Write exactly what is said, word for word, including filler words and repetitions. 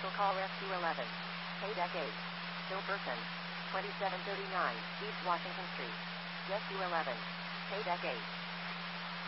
Special call Rescue eleven. Paydeck eight. Still person. twenty-seven thirty-nine East Washington Street. Rescue eleven. Paydeck eight.